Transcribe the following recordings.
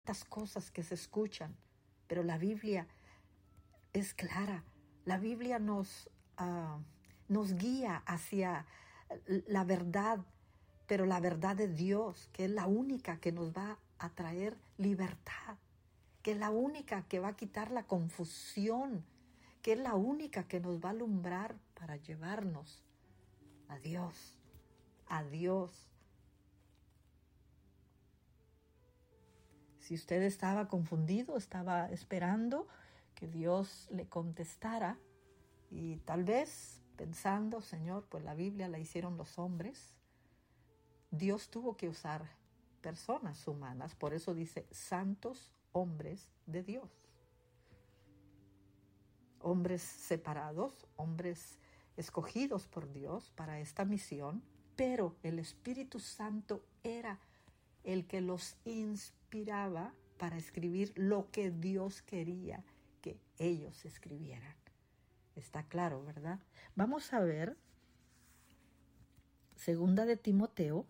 tantas cosas que se escuchan, pero la Biblia es clara. La Biblia nos guía hacia la verdad, pero la verdad de Dios, que es la única que nos va a traer libertad, que es la única que va a quitar la confusión, que es la única que nos va a alumbrar para llevarnos a Dios, a Dios. Si usted estaba confundido, estaba esperando que Dios le contestara y tal vez pensando, Señor, pues la Biblia la hicieron los hombres, Dios tuvo que usar personas humanas, por eso dice santos hombres de Dios. Hombres separados, hombres escogidos por Dios para esta misión, pero el Espíritu Santo era el que los inspiraba para escribir lo que Dios quería que ellos escribieran. Está claro, ¿verdad? Vamos a ver Segunda de Timoteo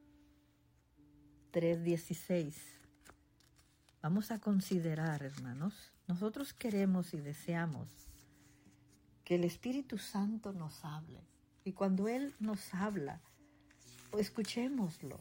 3:16. Vamos a considerar, hermanos, nosotros queremos y deseamos que el Espíritu Santo nos hable. Y cuando Él nos habla, escuchémoslo,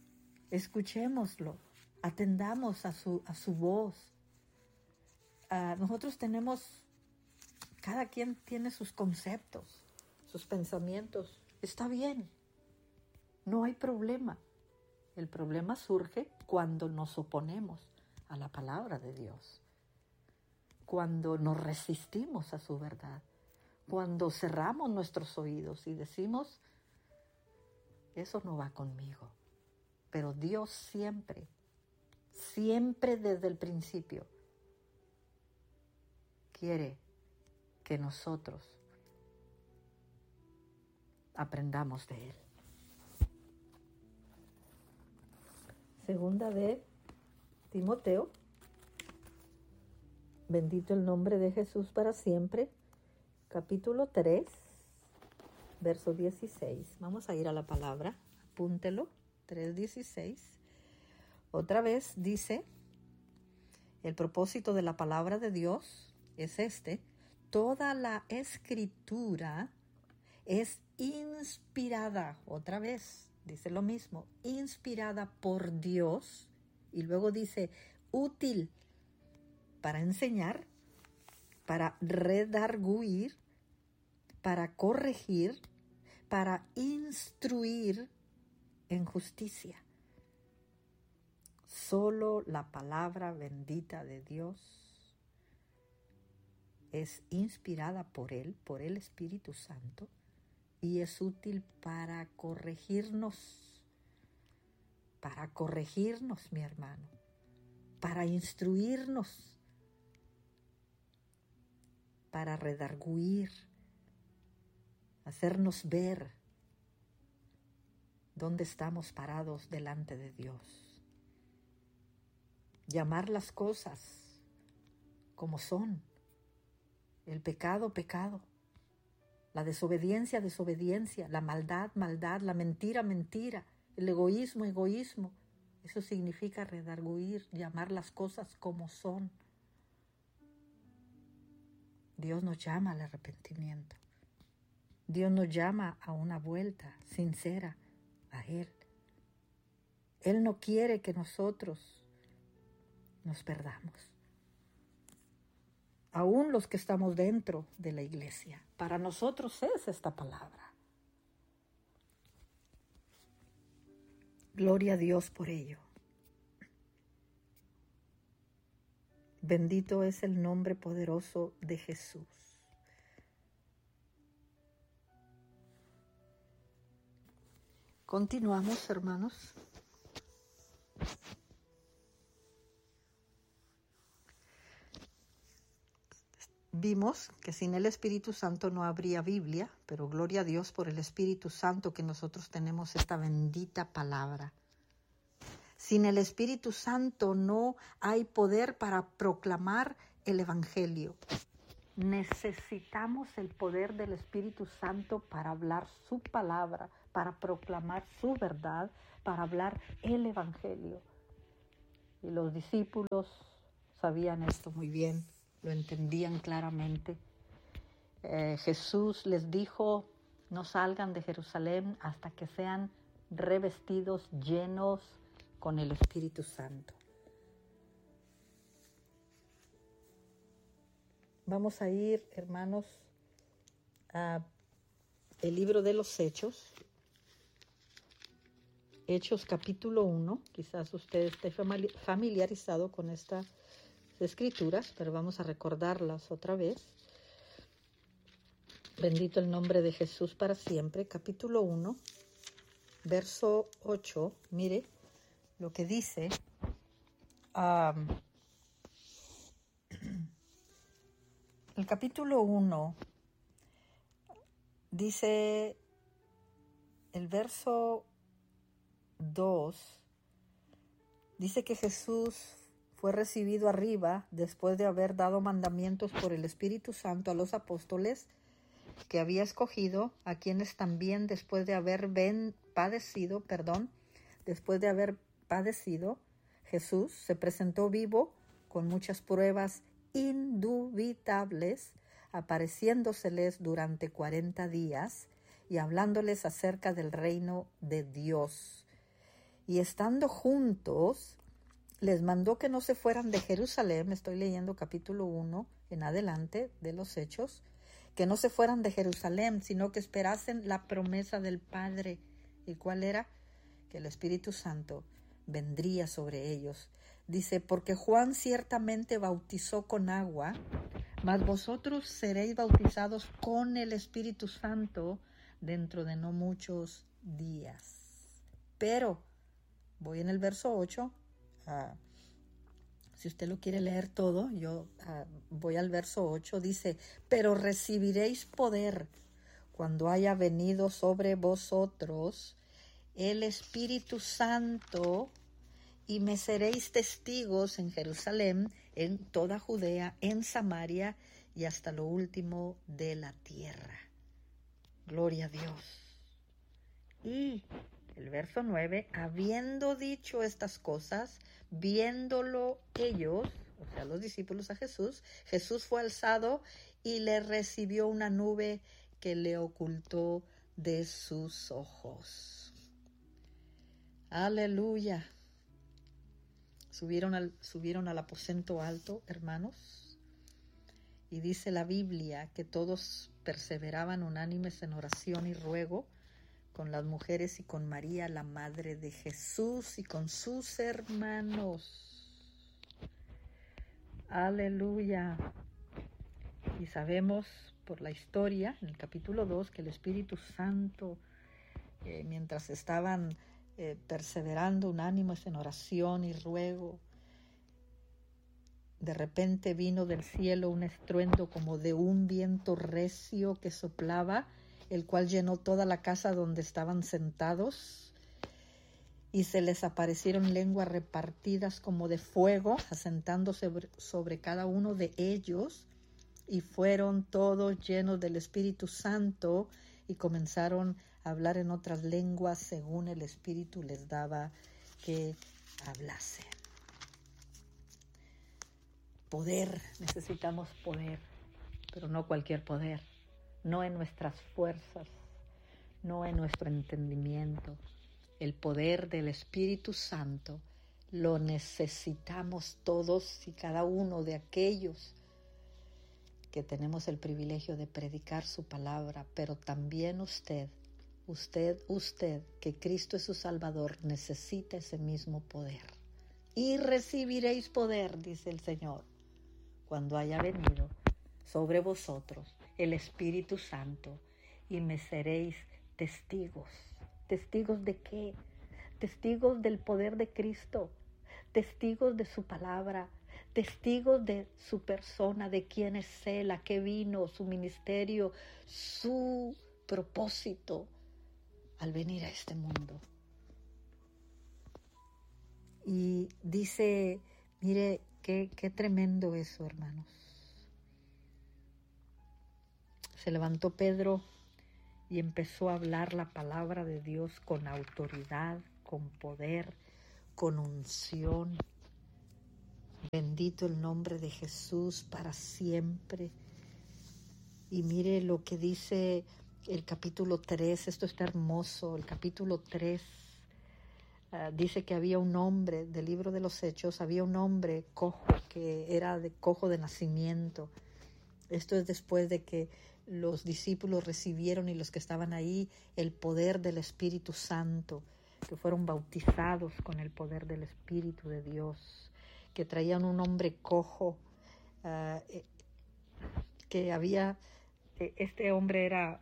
atendamos a su voz. Nosotros tenemos, cada quien tiene sus conceptos, sus pensamientos. Está bien, no hay problema. El problema surge cuando nos oponemos a la palabra de Dios, cuando nos resistimos a su verdad, cuando cerramos nuestros oídos y decimos, eso no va conmigo. Pero Dios siempre desde el principio quiere que nosotros aprendamos de Él. Segunda de Timoteo, bendito el nombre de Jesús para siempre, capítulo 3, verso 16. Vamos a ir a la palabra, apúntelo, 3:16. Otra vez dice, el propósito de la palabra de Dios es toda la escritura es inspirada, otra vez, dice lo mismo, inspirada por Dios, y luego dice, útil para enseñar, para redarguir, para corregir, para instruir en justicia. Solo la palabra bendita de Dios es inspirada por Él, por el Espíritu Santo, y es útil para corregirnos, mi hermano, para instruirnos, para redarguir, hacernos ver dónde estamos parados delante de Dios. Llamar las cosas como son. El pecado, pecado. La desobediencia, desobediencia. La maldad, maldad. La mentira, mentira. El egoísmo, egoísmo. Eso significa redarguir, llamar las cosas como son. Dios nos llama al arrepentimiento. Dios nos llama a una vuelta sincera a Él. Él no quiere que nosotros nos perdamos. Aún los que estamos dentro de la iglesia, para nosotros es esta palabra. Gloria a Dios por ello. Bendito es el nombre poderoso de Jesús. Continuamos, hermanos. Vimos que sin el Espíritu Santo no habría Biblia, pero gloria a Dios por el Espíritu Santo que nosotros tenemos esta bendita palabra. Sin el Espíritu Santo no hay poder para proclamar el Evangelio. Necesitamos el poder del Espíritu Santo para hablar su palabra, para proclamar su verdad, para hablar el Evangelio. Y los discípulos sabían esto muy bien, lo entendían claramente. Jesús les dijo, no salgan de Jerusalén hasta que sean revestidos, llenos con el Espíritu Santo. Vamos a ir, hermanos, a el libro de los Hechos. Hechos capítulo 1. Quizás usted esté familiarizado con estas escrituras, pero vamos a recordarlas otra vez. Bendito el nombre de Jesús para siempre. Capítulo 1, verso 8. Mire lo que dice. El capítulo 1 dice, el verso 2, dice que Jesús fue recibido arriba después de haber dado mandamientos por el Espíritu Santo a los apóstoles que había escogido, a quienes también después de haber padecido, Jesús se presentó vivo con muchas pruebas indubitables, apareciéndoseles durante 40 días y hablándoles acerca del reino de Dios. Y estando juntos, les mandó que no se fueran de Jerusalén. Estoy leyendo capítulo 1 en adelante de los Hechos. Que no se fueran de Jerusalén, sino que esperasen la promesa del Padre. ¿Y cuál era? Que el Espíritu Santo vendría sobre ellos. Dice, porque Juan ciertamente bautizó con agua, mas vosotros seréis bautizados con el Espíritu Santo dentro de no muchos días. Pero, voy en el verso 8, si usted lo quiere leer todo, yo voy al verso 8, dice, pero recibiréis poder cuando haya venido sobre vosotros el Espíritu Santo, y me seréis testigos en Jerusalén, en toda Judea, en Samaria y hasta lo último de la tierra. Gloria a Dios. Y el verso 9, habiendo dicho estas cosas, viéndolo ellos, o sea, los discípulos a Jesús, Jesús fue alzado y le recibió una nube que le ocultó de sus ojos. Aleluya. Subieron al aposento alto, hermanos, y dice la Biblia que todos perseveraban unánimes en oración y ruego con las mujeres y con María, la madre de Jesús, y con sus hermanos. Aleluya. Y sabemos por la historia, en el capítulo 2, que el Espíritu Santo, mientras estaban perseverando unánimes en oración y ruego, de repente vino del cielo un estruendo como de un viento recio que soplaba, el cual llenó toda la casa donde estaban sentados, y se les aparecieron lenguas repartidas como de fuego, asentándose sobre cada uno de ellos, y fueron todos llenos del Espíritu Santo, y comenzaron a hablar en otras lenguas según el Espíritu les daba que hablasen. Poder, necesitamos poder, pero no cualquier poder, no en nuestras fuerzas, no en nuestro entendimiento. El poder del Espíritu Santo lo necesitamos todos y cada uno de aquellos que tenemos el privilegio de predicar su palabra, pero también usted, que Cristo es su Salvador, necesita ese mismo poder. Y recibiréis poder, dice el Señor, cuando haya venido sobre vosotros el Espíritu Santo, y me seréis testigos. ¿Testigos de qué? Testigos del poder de Cristo, testigos de su palabra, testigos de su persona, de quién es Él, a qué vino, su ministerio, su propósito al venir a este mundo. Y dice, mire, qué tremendo eso, hermanos. Se levantó Pedro y empezó a hablar la palabra de Dios con autoridad, con poder, con unción. Bendito el nombre de Jesús para siempre. Y mire lo que dice el capítulo 3, esto está hermoso, el capítulo 3. Dice que había un hombre, del libro de los Hechos, había un hombre cojo, que era cojo de nacimiento. Esto es después de que los discípulos recibieron, y los que estaban ahí, el poder del Espíritu Santo, que fueron bautizados con el poder del Espíritu de Dios, que traían un hombre cojo, que había, este hombre era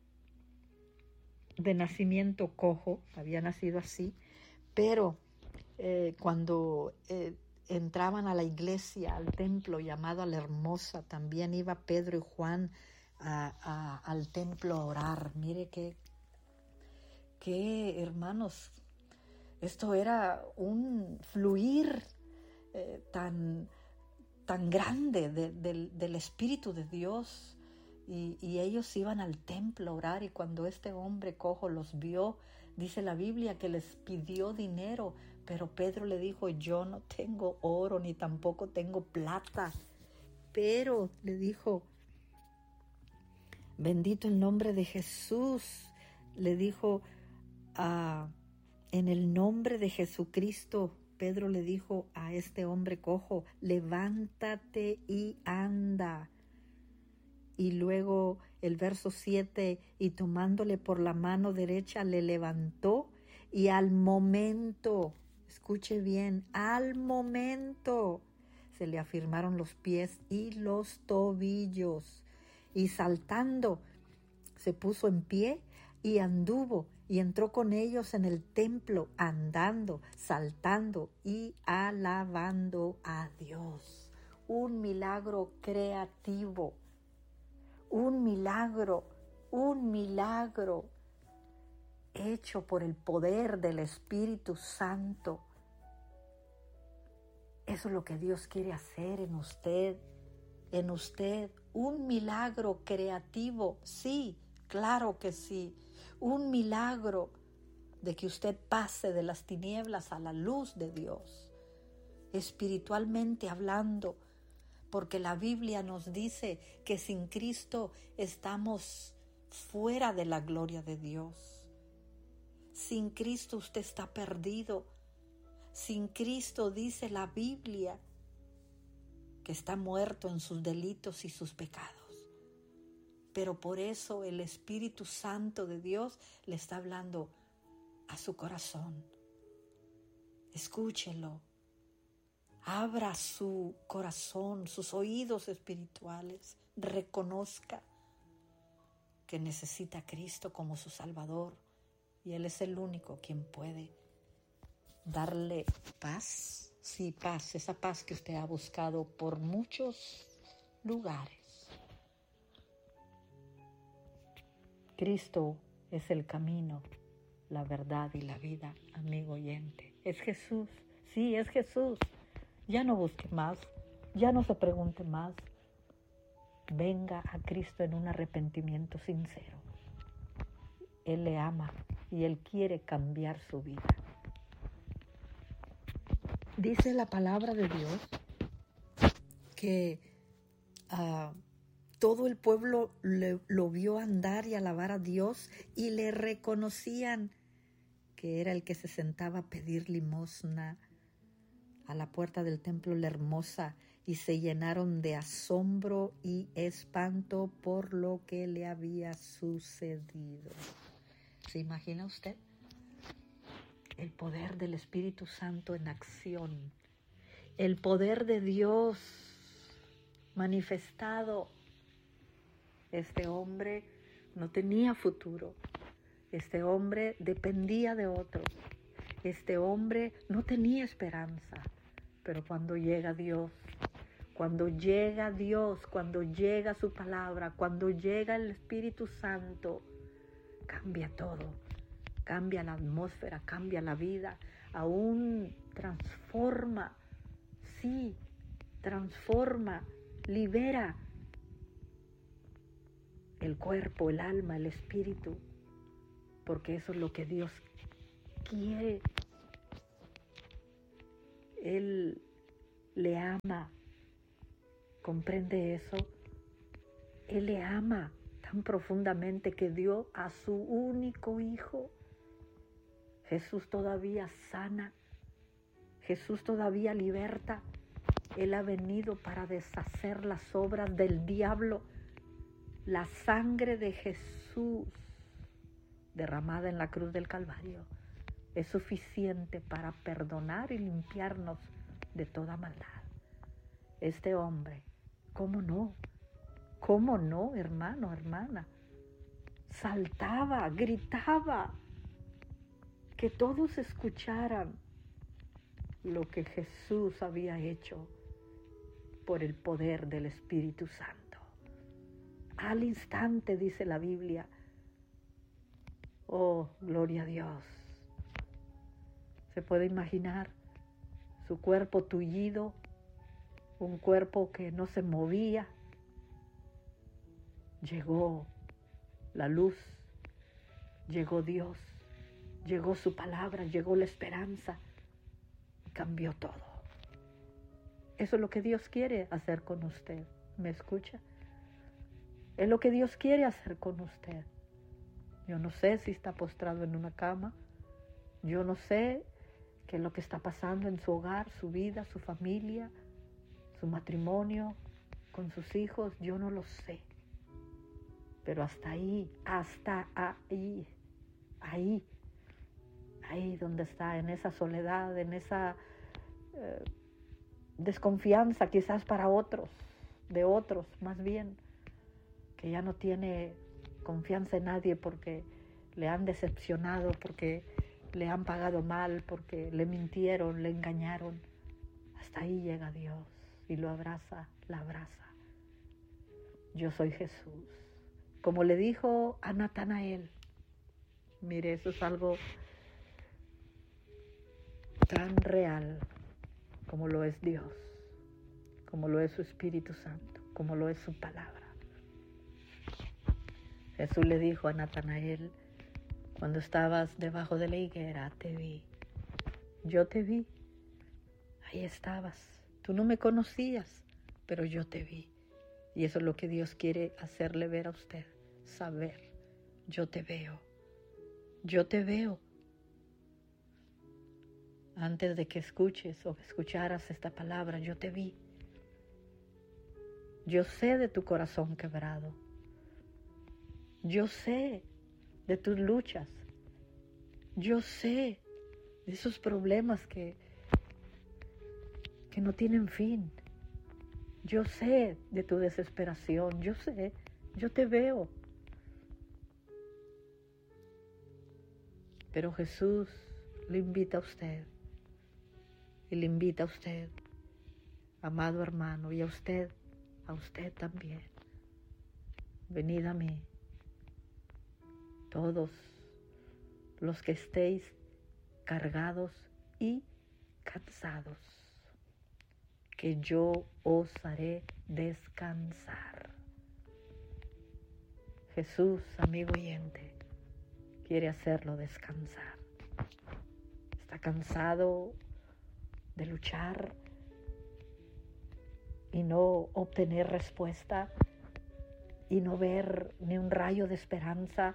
de nacimiento cojo, había nacido así, pero cuando entraban a la iglesia, al templo llamado a la Hermosa, también iba Pedro y Juan al templo a orar. Mire que hermanos, esto era un fluir tan grande del Espíritu de Dios, y ellos iban al templo a orar, y cuando este hombre cojo los vio, dice la Biblia que les pidió dinero, pero Pedro le dijo: yo no tengo oro ni tampoco tengo plata, pero le dijo: bendito el nombre de Jesús, le dijo, en el nombre de Jesucristo. Pedro le dijo a este hombre cojo: levántate y anda. Y luego el verso 7, y tomándole por la mano derecha le levantó, y al momento, escuche bien, al momento se le afirmaron los pies y los tobillos, y saltando se puso en pie y anduvo, y entró con ellos en el templo, andando, saltando y alabando a Dios. Un milagro creativo, un milagro hecho por el poder del Espíritu Santo. Eso es lo que Dios quiere hacer en usted, un milagro creativo, sí, claro que sí, un milagro de que usted pase de las tinieblas a la luz de Dios, espiritualmente hablando, porque la Biblia nos dice que sin Cristo estamos fuera de la gloria de Dios. Sin Cristo usted está perdido. Sin Cristo dice la Biblia que está muerto en sus delitos y sus pecados. Pero por eso el Espíritu Santo de Dios le está hablando a su corazón. Escúchelo. Abra su corazón, sus oídos espirituales. Reconozca que necesita a Cristo como su Salvador, y Él es el único quien puede darle paz. Sí, paz, esa paz que usted ha buscado por muchos lugares. Cristo es el camino, la verdad y la vida, amigo oyente. Es Jesús, sí, es Jesús. Ya no busque más, ya no se pregunte más. Venga a Cristo en un arrepentimiento sincero. Él le ama y Él quiere cambiar su vida. Dice la palabra de Dios que todo el pueblo lo vio andar y alabar a Dios, y le reconocían que era el que se sentaba a pedir limosna a la puerta del templo La Hermosa, y se llenaron de asombro y espanto por lo que le había sucedido. ¿Se imagina usted? El poder del Espíritu Santo en acción, el poder de Dios manifestado. Este hombre no tenía futuro, este hombre dependía de otro, este hombre no tenía esperanza, pero cuando llega Dios, cuando llega su palabra, cuando llega el Espíritu Santo, cambia todo. Cambia la atmósfera, cambia la vida, aún transforma, sí, transforma, libera el cuerpo, el alma, el espíritu, porque eso es lo que Dios quiere. Él le ama. ¿Comprende eso? Él le ama tan profundamente que dio a su único hijo. Jesús todavía sana. Jesús todavía liberta. Él ha venido para deshacer las obras del diablo. La sangre de Jesús derramada en la cruz del Calvario es suficiente para perdonar y limpiarnos de toda maldad. Este hombre, ¿cómo no? ¿Cómo no, hermano, hermana? Saltaba, gritaba, que todos escucharan lo que Jesús había hecho por el poder del Espíritu Santo. Al instante, dice la Biblia. Oh, gloria a Dios. Se puede imaginar su cuerpo tullido, un cuerpo que no se movía. Llegó la luz, llegó Dios, llegó su palabra, llegó la esperanza y cambió todo. Eso es lo que Dios quiere hacer con usted. ¿Me escucha? Es lo que Dios quiere hacer con usted. Yo no sé si está postrado en una cama. Yo no sé qué es lo que está pasando en su hogar, su vida, su familia, su matrimonio, con sus hijos. Yo no lo sé. Pero hasta ahí donde está, en esa soledad, en esa desconfianza quizás para otros, de otros más bien, que ya no tiene confianza en nadie porque le han decepcionado, porque le han pagado mal, porque le mintieron, le engañaron. Hasta ahí llega Dios y lo abraza, la abraza. Yo soy Jesús. Como le dijo a Natanael, mire, eso es algo tan real como lo es Dios, como lo es su Espíritu Santo, como lo es su palabra. Jesús le dijo a Natanael, cuando estabas debajo de la higuera, te vi. Yo te vi. Ahí estabas. Tú no me conocías, pero yo te vi. Y eso es lo que Dios quiere hacerle ver a usted, saber. Yo te veo. Yo te veo. Antes de que escuches o escucharas esta palabra, yo te vi. Yo sé de tu corazón quebrado. Yo sé de tus luchas. Yo sé de esos problemas que no tienen fin. Yo sé de tu desesperación. Yo sé, yo te veo. Pero Jesús le invita a usted. Y le invita a usted, amado hermano, y a usted también. Venid a mí, todos los que estéis cargados y cansados, que yo os haré descansar. Jesús, amigo oyente, quiere hacerlo descansar. Está cansado de luchar y no obtener respuesta y no ver ni un rayo de esperanza,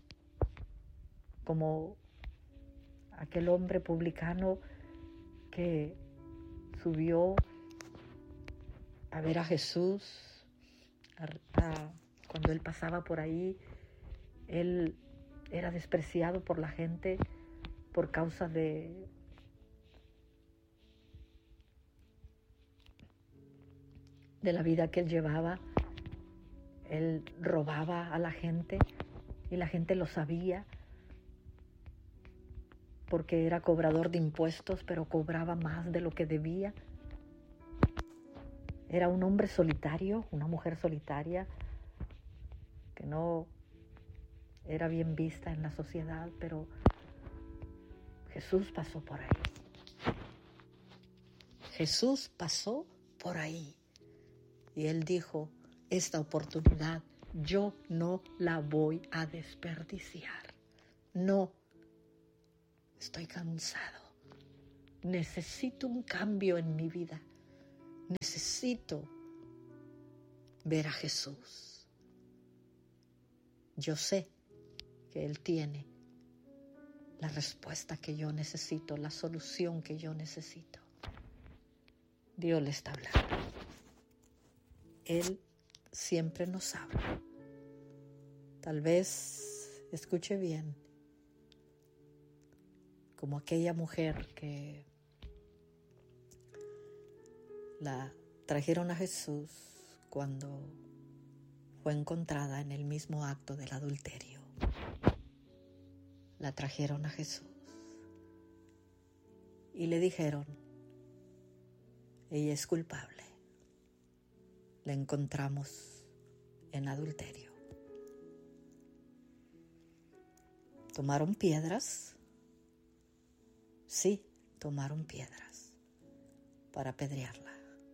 como aquel hombre publicano que subió a ver a Jesús cuando él pasaba por ahí. Él era despreciado por la gente por causa de la vida que él llevaba. Él robaba a la gente y la gente lo sabía porque era cobrador de impuestos, pero cobraba más de lo que debía. Era un hombre solitario, una mujer solitaria, que no era bien vista en la sociedad, pero Jesús pasó por ahí. Jesús pasó por ahí. Y él dijo, esta oportunidad yo no la voy a desperdiciar. No, estoy cansado. Necesito un cambio en mi vida. necesito ver a Jesús. Yo sé que Él tiene la respuesta que yo necesito, la solución que yo necesito. Dios le está hablando. Él siempre nos habla. Tal vez, escuche bien, como aquella mujer que la trajeron a Jesús cuando fue encontrada en el mismo acto del adulterio. La trajeron a Jesús y le dijeron, ella es culpable. La encontramos en adulterio. ¿Tomaron piedras? Sí, tomaron piedras para apedrearla.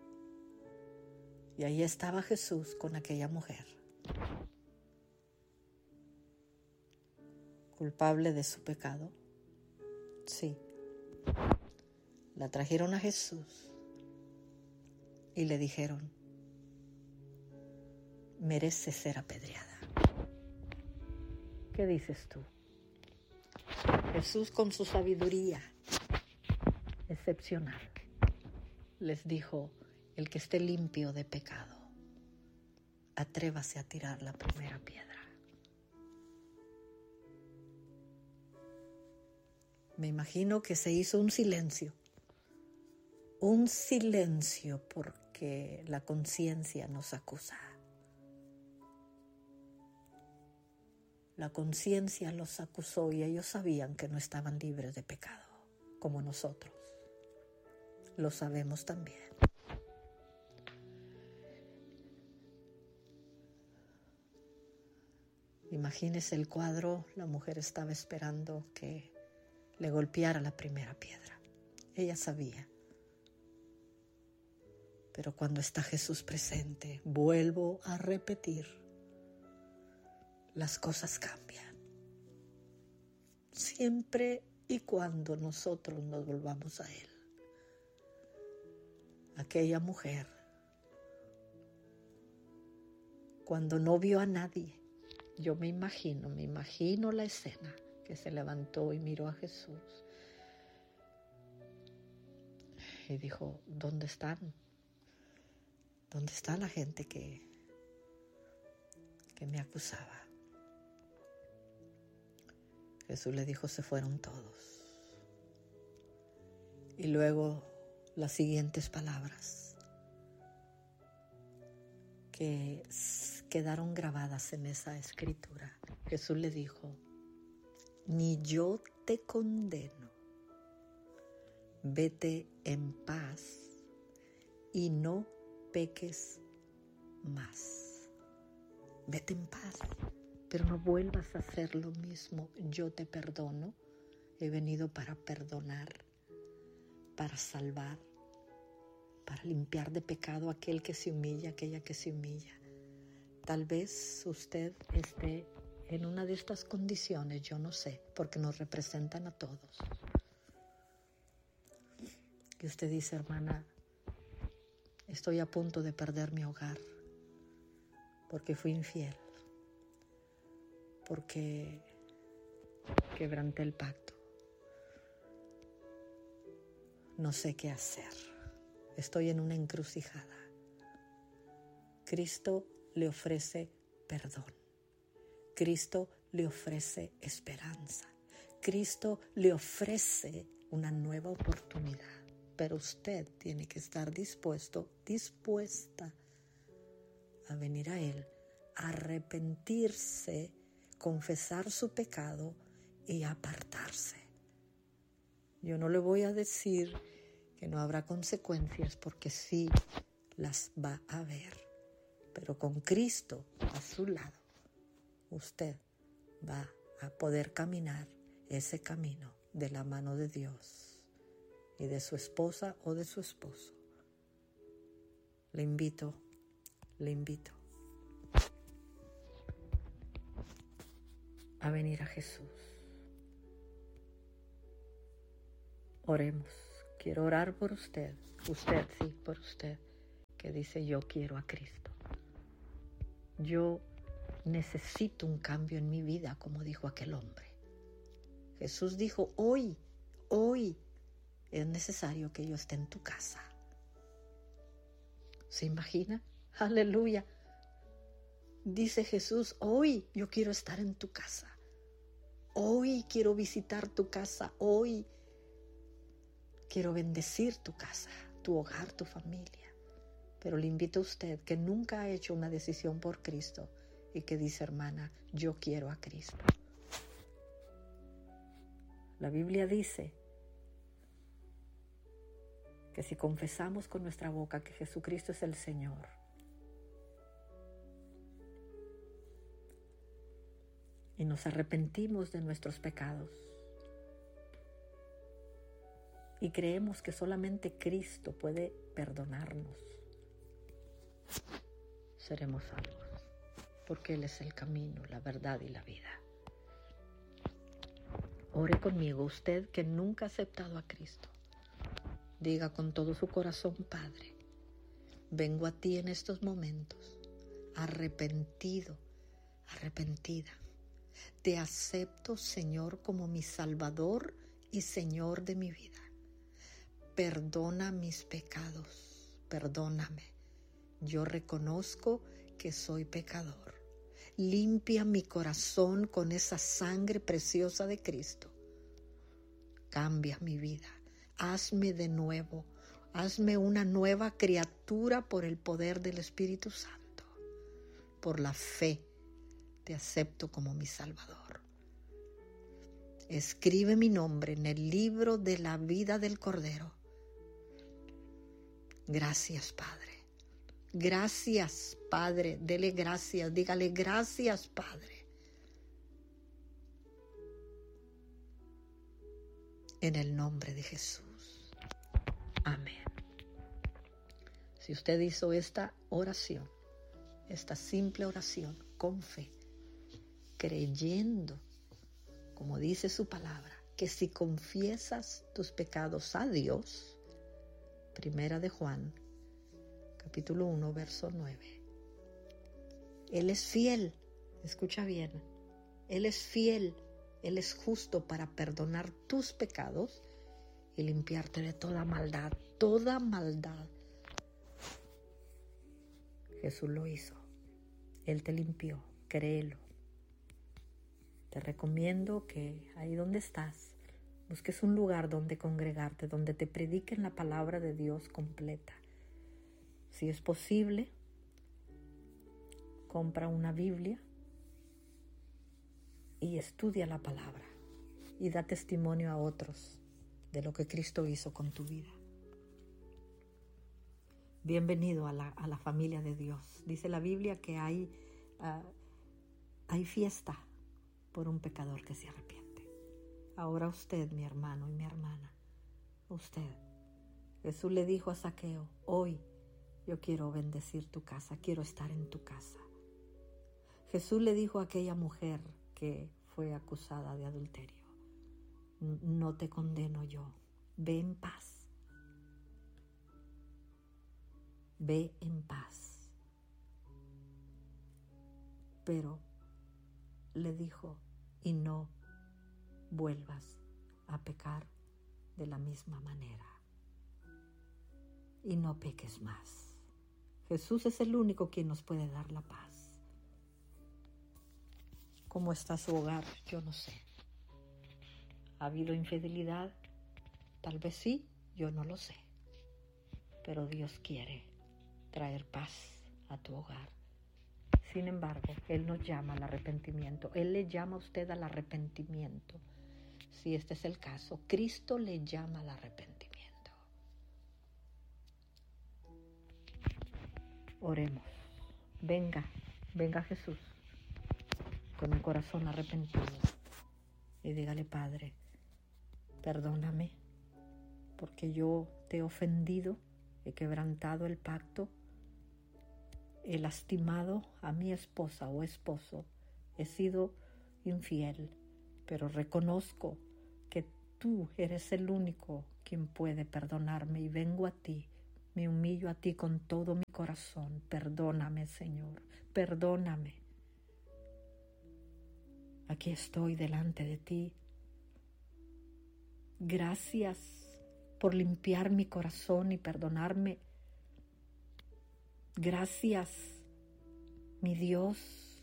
Y ahí estaba Jesús con aquella mujer, culpable de su pecado. Sí. La trajeron a Jesús y le dijeron, merece ser apedreada. ¿Qué dices tú? Jesús, con su sabiduría excepcional, les dijo, el que esté limpio de pecado, atrévase a tirar la primera piedra. Me imagino que se hizo un silencio porque la conciencia nos acusa. La conciencia los acusó y ellos sabían que no estaban libres de pecado, como nosotros. Lo sabemos también. Imagínese el cuadro, la mujer estaba esperando que le golpeara la primera piedra. Ella sabía. Pero cuando está Jesús presente, vuelvo a repetir, las cosas cambian. Siempre y cuando nosotros nos volvamos a Él. Aquella mujer, cuando no vio a nadie, yo me imagino la escena, que se levantó y miró a Jesús y dijo, ¿dónde están? ¿Dónde está la gente que me acusaba? Jesús le dijo, se fueron todos. Y luego las siguientes palabras que quedaron grabadas en esa escritura. Jesús le dijo, ni yo te condeno, vete en paz y no peques más. Vete en paz, pero no vuelvas a hacer lo mismo. Yo te perdono. He venido para perdonar, para salvar, para limpiar de pecado a aquel que se humilla, aquella que se humilla. Tal vez usted esté en una de estas condiciones, yo no sé, porque nos representan a todos. Y usted dice, hermana, estoy a punto de perder mi hogar porque fui infiel, porque quebranté el pacto. No sé qué hacer. Estoy en una encrucijada. Cristo le ofrece perdón. Cristo le ofrece esperanza. Cristo le ofrece una nueva oportunidad. Pero usted tiene que estar dispuesta a venir a Él, a arrepentirse, confesar su pecado y apartarse. Yo no le voy a decir que no habrá consecuencias, porque sí las va a haber. Pero con Cristo a su lado, usted va a poder caminar ese camino de la mano de Dios y de su esposa o de su esposo. Le invito a venir a Jesús. Oremos. Quiero orar por usted. Por usted. que dice: yo quiero a Cristo. Yo necesito un cambio en mi vida, como dijo aquel hombre. Jesús dijo: hoy es necesario que yo esté en tu casa. ¿Se imagina? Aleluya. Dice Jesús: hoy yo quiero estar en tu casa. Hoy quiero visitar tu casa. Hoy quiero bendecir tu casa, tu hogar, tu familia. Pero le invito a usted que nunca ha hecho una decisión por Cristo y que dice: hermana, yo quiero a Cristo. La Biblia dice que si confesamos con nuestra boca que Jesucristo es el Señor, y nos arrepentimos de nuestros pecados y creemos que solamente Cristo puede perdonarnos, seremos salvos, porque Él es el camino, la verdad y la vida. Ore conmigo, usted que nunca ha aceptado a Cristo. Diga con todo su corazón: Padre, vengo a ti en estos momentos, arrepentido, arrepentida. Te acepto, Señor, como mi Salvador y Señor de mi vida. Perdona mis pecados, perdóname. Yo reconozco que soy pecador. Limpia mi corazón con esa sangre preciosa de Cristo. Cambia mi vida. Hazme de nuevo. Hazme una nueva criatura por el poder del Espíritu Santo. Por la fe te acepto como mi Salvador. Escribe mi nombre en el libro de la vida del Cordero. Gracias, Padre. Gracias, Padre. Dele gracias. Dígale: gracias, Padre. En el nombre de Jesús. Amén. Si usted hizo esta oración, esta simple oración, con fe, creyendo, como dice su palabra, que si confiesas tus pecados a Dios, Primera de Juan, capítulo 1, verso 9. Él es fiel, escucha bien, Él es fiel, Él es justo para perdonar tus pecados y limpiarte de toda maldad, toda maldad. Jesús lo hizo, Él te limpió, créelo. Te recomiendo que ahí donde estás, busques un lugar donde congregarte, donde te prediquen la palabra de Dios completa. Si es posible, compra una Biblia y estudia la palabra y da testimonio a otros de lo que Cristo hizo con tu vida. Bienvenido a la familia de Dios. Dice la Biblia que hay fiesta por un pecador que se arrepiente. Ahora usted, mi hermano y mi hermana, usted, Jesús le dijo a Zaqueo: hoy yo quiero bendecir tu casa, quiero estar en tu casa. Jesús le dijo a aquella mujer que fue acusada de adulterio: no te condeno yo, ve en paz. Ve en paz. Pero le dijo: y no vuelvas a pecar de la misma manera. Y no peques más. Jesús es el único quien nos puede dar la paz. ¿Cómo está su hogar? Yo no sé. ¿Ha habido infidelidad? Tal vez sí, yo no lo sé. Pero Dios quiere traer paz a tu hogar. Sin embargo, Él nos llama al arrepentimiento. Él le llama a usted al arrepentimiento. Si este es el caso, Cristo le llama al arrepentimiento. Oremos. Venga Jesús, con un corazón arrepentido. Y dígale: Padre, perdóname, porque yo te he ofendido, he quebrantado el pacto, he lastimado a mi esposa o esposo, he sido infiel, pero reconozco que tú eres el único quien puede perdonarme y vengo a ti Me humillo a ti con todo mi corazón. Perdóname, Señor, perdóname. Aquí estoy delante de ti. Gracias por limpiar mi corazón y perdonarme. Gracias, mi Dios.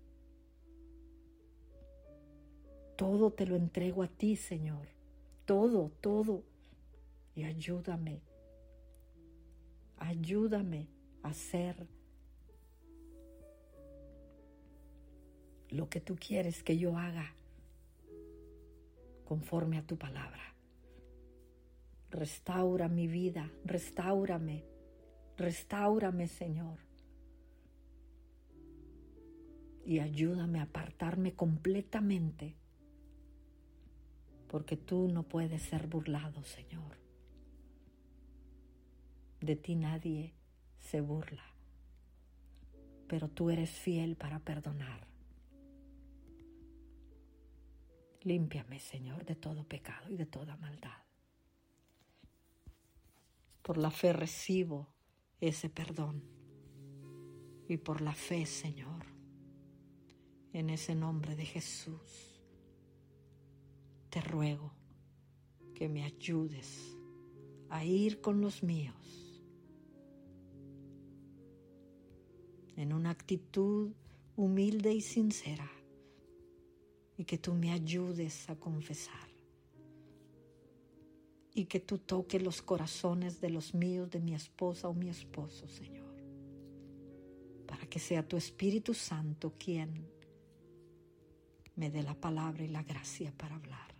Todo te lo entrego a ti, Señor. Todo, todo. Y ayúdame a hacer lo que tú quieres que yo haga conforme a tu palabra. Restaura mi vida, restáurame, Señor. Y ayúdame a apartarme completamente, porque tú no puedes ser burlado, Señor. De ti nadie se burla, pero tú eres fiel para perdonar. Límpiame, Señor, de todo pecado y de toda maldad. Por la fe recibo ese perdón. Y por la fe, Señor, en ese nombre de Jesús, te ruego que me ayudes a ir con los míos en una actitud humilde y sincera, y que tú me ayudes a confesar, y que tú toques los corazones de los míos, de mi esposa o mi esposo, Señor, para que sea tu Espíritu Santo quien me dé la palabra y la gracia para hablar.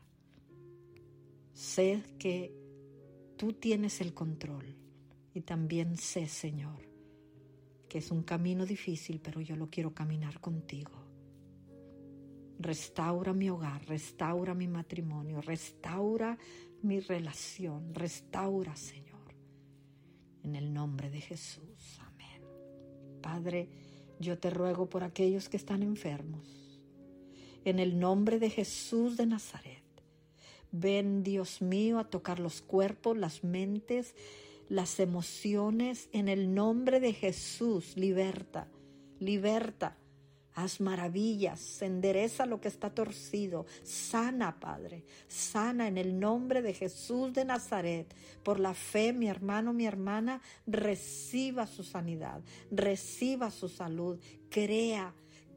Sé que tú tienes el control, y también sé, Señor, que es un camino difícil, pero yo lo quiero caminar contigo. Restaura mi hogar, restaura mi matrimonio, restaura mi relación, restaura, Señor, en el nombre de Jesús. Amén. Padre, yo te ruego por aquellos que están enfermos, en el nombre de Jesús de Nazaret. Ven, Dios mío, a tocar los cuerpos, las mentes, las emociones, en el nombre de Jesús. Liberta, liberta. Haz maravillas, endereza lo que está torcido, sana, Padre, sana en el nombre de Jesús de Nazaret. Por la fe, mi hermano, mi hermana, reciba su sanidad, reciba su salud, crea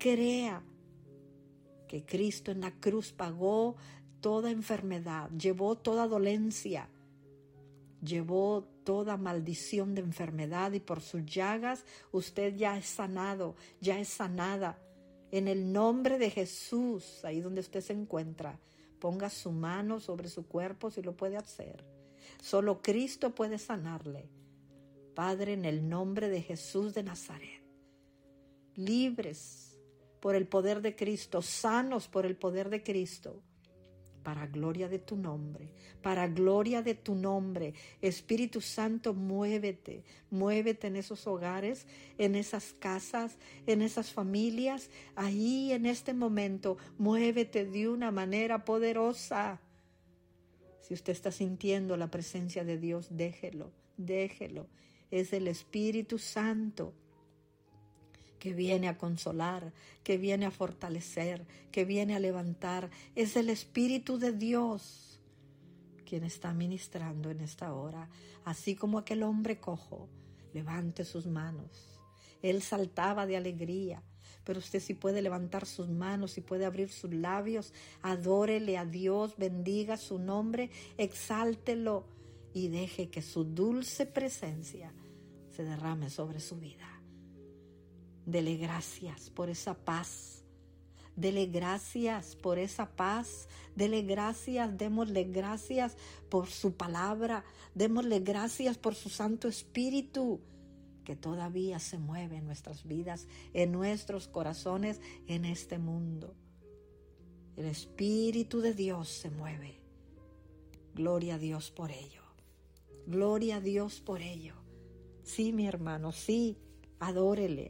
que Cristo en la cruz pagó toda enfermedad, llevó toda dolencia, llevó toda maldición de enfermedad, y por sus llagas usted ya es sanado, ya es sanada. En el nombre de Jesús, ahí donde usted se encuentra, ponga su mano sobre su cuerpo si lo puede hacer. Solo Cristo puede sanarle. Padre, en el nombre de Jesús de Nazaret, libres por el poder de Cristo, sanos por el poder de Cristo, para gloria de tu nombre, para gloria de tu nombre. Espíritu Santo, muévete en esos hogares, en esas casas, en esas familias, ahí en este momento, muévete de una manera poderosa. Si usted está sintiendo la presencia de Dios, déjelo. Es el Espíritu Santo que viene a consolar, que viene a fortalecer, que viene a levantar. Es el Espíritu de Dios quien está ministrando en esta hora. Así como aquel hombre cojo, levante sus manos. Él saltaba de alegría, pero usted sí puede levantar sus manos y puede abrir sus labios. Adórele a Dios, bendiga su nombre, exáltelo y deje que su dulce presencia se derrame sobre su vida. Dele gracias por esa paz. Dele gracias por esa paz. Dele gracias, démosle gracias por su palabra. Démosle gracias por su Santo Espíritu, que todavía se mueve en nuestras vidas, en nuestros corazones, en este mundo. El Espíritu de Dios se mueve. Gloria a Dios por ello. Gloria a Dios por ello. Sí, mi hermano, sí. Adórele.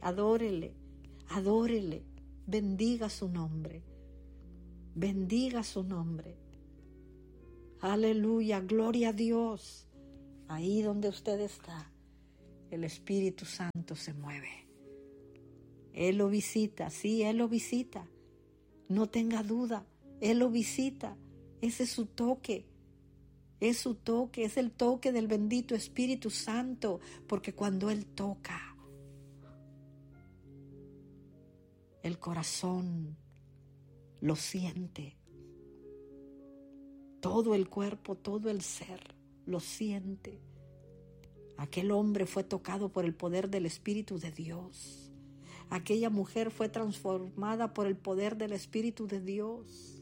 Bendiga su nombre. Bendiga su nombre. Aleluya, gloria a Dios. Ahí donde usted está, el Espíritu Santo se mueve. Él lo visita, sí, Él lo visita. No tenga duda, Él lo visita. Ese es su toque. Es su toque, es el toque del bendito Espíritu Santo, porque cuando Él toca, el corazón lo siente. Todo el cuerpo, todo el ser lo siente. Aquel hombre fue tocado por el poder del Espíritu de Dios. Aquella mujer fue transformada por el poder del Espíritu de Dios.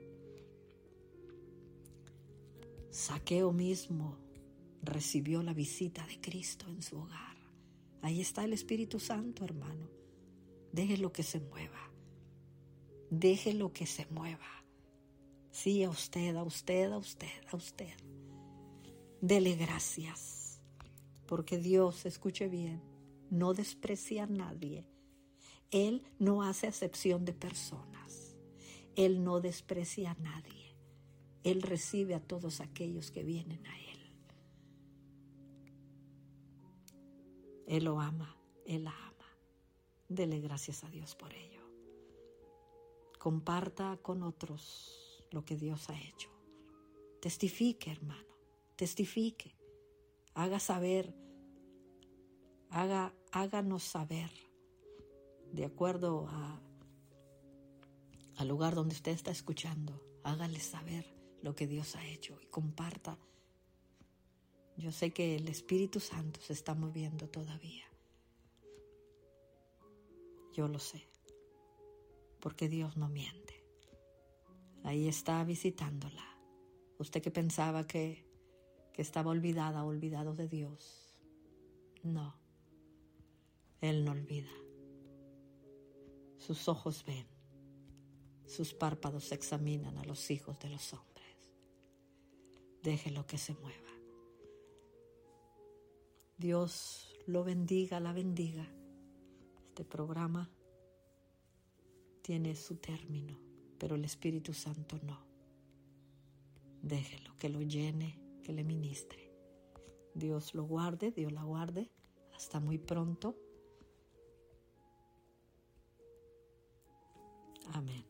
Zaqueo mismo recibió la visita de Cristo en su hogar. Ahí está el Espíritu Santo, hermano. Déjelo que se mueva. Déjelo que se mueva. Sí, a usted, a usted, a usted, a usted. Dele gracias. Porque Dios, escuche bien, no desprecia a nadie. Él no hace acepción de personas. Él no desprecia a nadie. Él recibe a todos aquellos que vienen a Él. Él lo ama, Él la ama. Dele gracias a Dios por ello. Comparta con otros lo que Dios ha hecho. Testifique, hermano, testifique. Haga saber, háganos saber, de acuerdo al lugar donde usted está escuchando, hágale saber lo que Dios ha hecho y comparta. Yo sé que el Espíritu Santo se está moviendo todavía. Yo lo sé, porque Dios no miente. Ahí está visitándola. Usted que pensaba que estaba olvidada, olvidado de Dios. No, Él no olvida. Sus ojos ven, sus párpados examinan a los hijos de los hombres. Déjelo que se mueva. Dios lo bendiga, la bendiga. Este programa tiene su término, pero el Espíritu Santo no. Déjelo que lo llene, que le ministre. Dios lo guarde, Dios la guarde. Hasta muy pronto. Amén.